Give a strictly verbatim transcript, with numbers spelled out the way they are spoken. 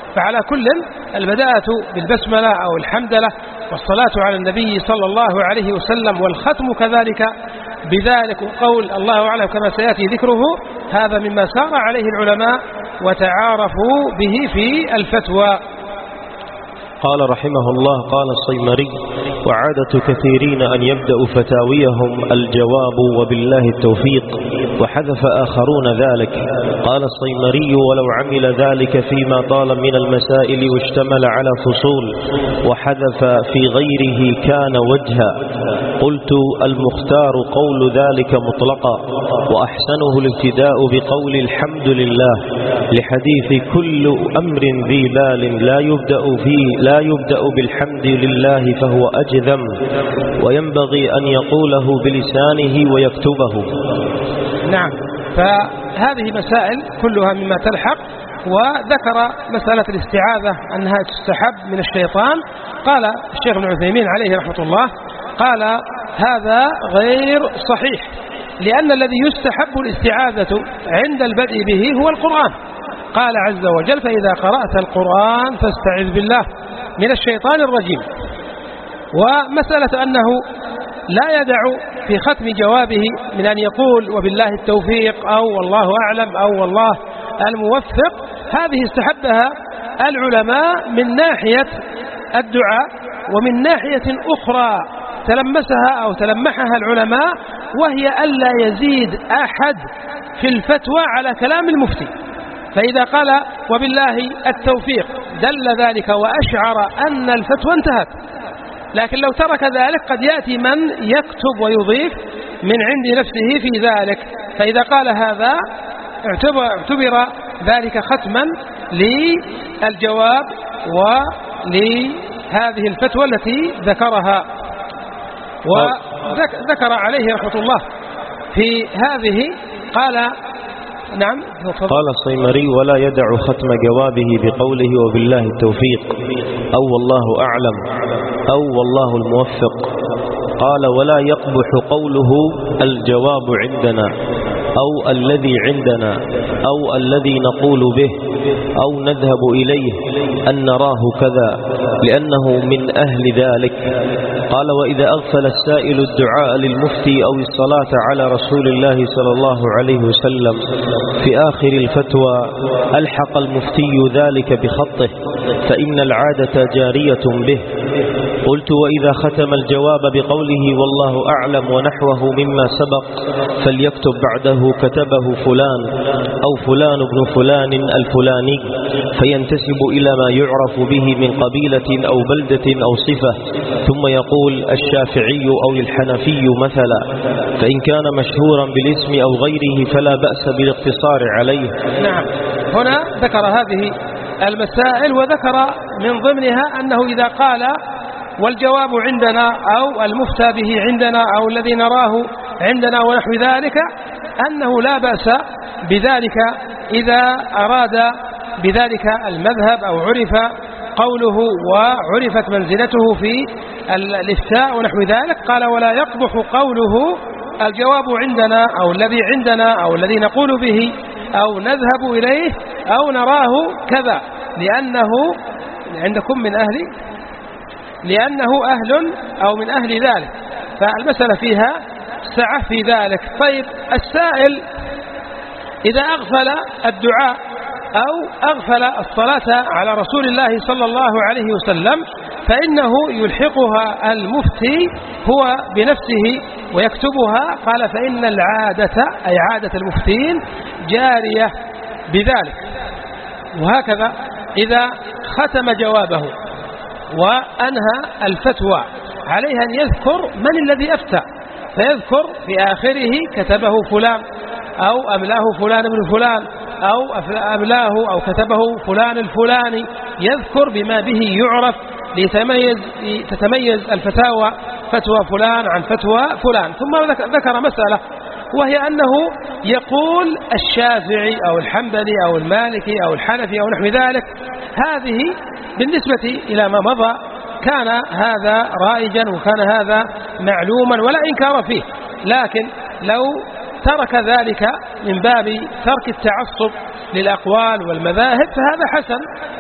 فعلى كل البداءة بالبسملة أو الحمدلة والصلاة على النبي صلى الله عليه وسلم والختم كذلك بذلك، وقول الله أعلم كما سيأتي ذكره، هذا مما سار عليه العلماء وتعارفوا به في الفتوى. قال رحمه الله: قال الصيمري: وعادة كثيرين أن يبدأوا فتاويهم الجواب وبالله التوفيق، وحذف آخرون ذلك. قال الصيمري: ولو عمل ذلك فيما طال من المسائل واشتمل على فصول وحذف في غيره كان وجها. قلت: المختار قول ذلك مطلقا، وأحسنه الابتداء بقول الحمد لله، لحديث كل أمر ذي بال لا يبدأ فيه لا يبدأ بالحمد لله فهو أجذم، وينبغي أن يقوله بلسانه ويكتبه. نعم، فهذه مسائل كلها مما تلحق. وذكر مسألة الاستعاذة أنها تستحب من الشيطان. قال الشيخ ابن عثيمين عليه رحمة الله: قال هذا غير صحيح، لأن الذي يستحب الاستعاذة عند البدء به هو القرآن. قال عز وجل: فإذا قرأت القرآن فاستعذ بالله من الشيطان الرجيم. ومسألة أنه لا يدع في ختم جوابه من أن يقول وبالله التوفيق أو والله أعلم أو والله الموفق، هذه استحبها العلماء من ناحية الدعاء، ومن ناحية أخرى تلمسها أو تلمحها العلماء، وهي ألا يزيد أحد في الفتوى على كلام المفتي. فإذا قال وبالله التوفيق دل ذلك وأشعر أن الفتوى انتهت. لكن لو ترك ذلك قد يأتي من يكتب ويضيف من عند نفسه في ذلك، فإذا قال هذا اعتبر ذلك ختما للجواب ولهذه الفتوى التي ذكرها. وذكر عليه رحمة الله في هذه، قال نعم. قال الصيمري: ولا يدع ختم جوابه بقوله وبالله التوفيق أو والله أعلم أو والله الموفق. قال: ولا يقبح قوله الجواب عندنا أو الذي عندنا أو الذي نقول به أو نذهب إليه أن نراه كذا، لأنه من أهل ذلك. قال: وإذا أغفل السائل الدعاء للمفتي أو الصلاة على رسول الله صلى الله عليه وسلم في آخر الفتوى ألحق المفتي ذلك بخطه، فإن العادة جارية به. قلت: وإذا ختم الجواب بقوله والله أعلم ونحوه مما سبق فليكتب بعده كتبه فلان أو فلان ابن فلان الفلاني، فينتسب إلى ما يعرف به من قبيلة أو بلدة أو صفة، ثم يقول الشافعي أو الحنفي مثلا، فإن كان مشهورا بالاسم أو غيره فلا بأس بالاقتصار عليه. نعم، هنا ذكر هذه المسائل، وذكر من ضمنها أنه إذا قال والجواب عندنا أو المفتى به عندنا أو الذي نراه عندنا ونحو ذلك، أنه لا بأس بذلك إذا أراد بذلك المذهب أو عرف قوله وعرفت منزلته في الإفتاء ونحو ذلك. قال: ولا يقبح قوله الجواب عندنا أو الذي عندنا أو الذي نقول به أو نذهب إليه أو نراه كذا، لأنه عندكم من أهل لأنه أهل أو من أهل ذلك، فالمسألة فيها سعة في ذلك. طيب، السائل إذا أغفل الدعاء أو أغفل الصلاة على رسول الله صلى الله عليه وسلم فإنه يلحقها المفتي هو بنفسه ويكتبها. قال: فإن العادة أي عادة المفتين جارية بذلك. وهكذا إذا ختم جوابه وأنهى الفتوى عليه أن يذكر من الذي أفتى، فيذكر في آخره كتبه فلان أو أملاه فلان بن فلان أو أملاه أو كتبه فلان الفلاني، يذكر بما به يعرف لتميز تتميز الفتاوى فتوى فلان عن فتوى فلان. ثم ذكر مسألة، وهي أنه يقول الشافعي أو الحنبلي أو المالكي أو الحنفي أو نحو ذلك. هذه بالنسبة إلى ما مضى كان هذا رائجا وكان هذا معلوما ولا إنكار فيه، لكن لو ترك ذلك من باب ترك التعصب للأقوال والمذاهب فهذا حسن.